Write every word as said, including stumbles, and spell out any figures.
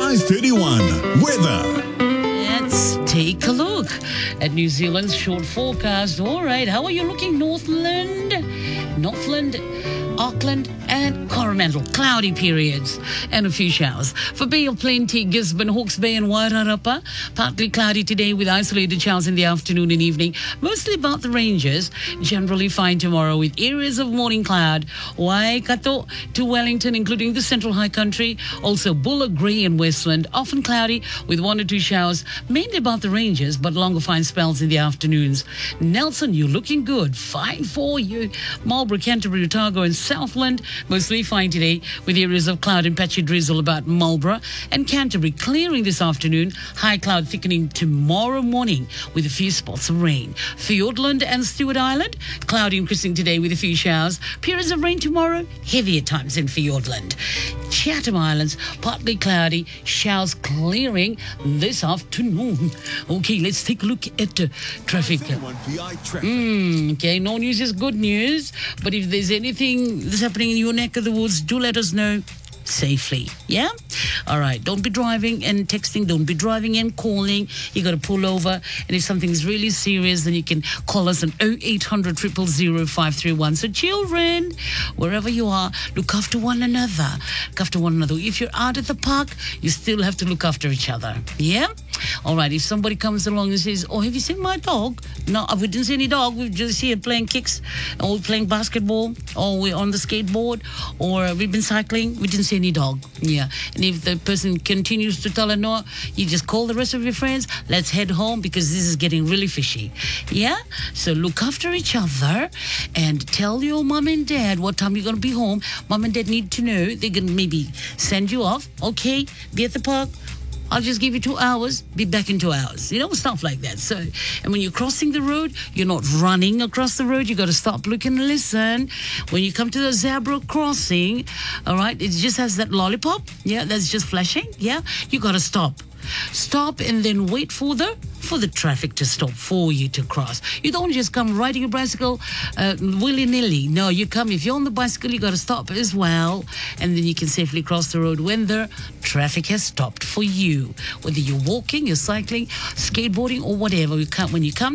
five thirty-one. Weather. Let's take a look at New Zealand's short forecast. All right, how are you looking, Northland? Northland, Auckland and Coromandel. Cloudy periods and a few showers. For Bay of Plenty, Gisborne, Hawke's Bay and Wairarapa, partly cloudy today with isolated showers in the afternoon and evening. Mostly about the ranges. Generally fine tomorrow with areas of morning cloud. Waikato to Wellington, including the Central High Country. Also Bulla, Grey and Westland. Often cloudy with one or two showers. Mainly about the ranges, but longer fine spells in the afternoons. Nelson, you're looking good. Fine for you. Marlborough, Canterbury, Otago and Southland. Mostly fine today with areas of cloud and patchy drizzle about Marlborough and Canterbury. Clearing this afternoon. High cloud thickening tomorrow morning with a few spots of rain. Fiordland and Stewart Island. Cloudy increasing today with a few showers. Periods of rain tomorrow. Heavier times in Fiordland. Chatham Islands. Partly cloudy. Showers clearing this afternoon. Okay, let's take a look at uh, traffic. Mm, okay, no news is good news. But if there's anything that's happening in your neck of the woods, do let us know safely. Yeah? All right. Don't be driving and texting. Don't be driving and calling. You got to pull over. And if something's really serious, then you can call us on oh eight hundred, zero zero zero, five three one. So children, wherever you are, look after one another. Look after one another. If you're out at the park, you still have to look after each other. Yeah? All right. If somebody comes along and says, oh, have you seen my dog? No, we didn't see any dog. We're just here playing kicks, or we're playing basketball, or we're on the skateboard, or we've been cycling. We didn't see any dog. Yeah. And if the person continues to tell her no, you just call the rest of your friends. Let's head home because this is getting really fishy. Yeah? So look after each other and tell your mom and dad what time you're going to be home. Mom and dad need to know. They're going to maybe send you off. Okay, be at the park. I'll just give you two hours, be back in two hours. You know, stuff like that. So, and when you're crossing the road, you're not running across the road. You got to stop, look, and listen. When you come to the zebra crossing, all right, it just has that lollipop. Yeah, that's just flashing. Yeah, you got to stop. Stop and then wait for the for the traffic to stop for you to cross. You don't just come riding your bicycle uh, willy-nilly. No, you come, if you're on the bicycle, you got to stop as well. And then you can safely cross the road when the traffic has stopped for you. Whether you're walking, you're cycling, skateboarding, or whatever. You come, when you come